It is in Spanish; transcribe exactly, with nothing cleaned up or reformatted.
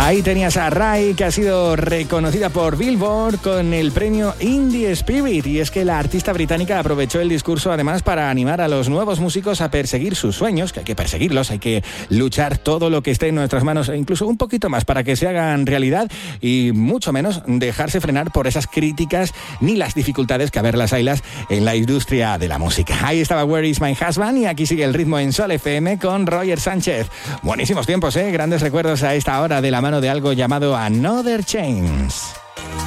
Ahí tenías a Rai, que ha sido reconocida por Billboard con el premio Indie Spirit. Y es que la artista británica aprovechó el discurso además para animar a los nuevos músicos a perseguir sus sueños, que hay que perseguirlos, hay que luchar todo lo que esté en nuestras manos, e incluso un poquito más para que se hagan realidad, y mucho menos dejarse frenar por esas críticas ni las dificultades que a verlas haylas en la industria de la música. Ahí estaba Where is my husband, y aquí sigue el ritmo en Sol F M con Roger Sánchez. Buenísimos tiempos, ¿eh? Grandes recuerdos a esta hora de la mano de algo llamado Another Change.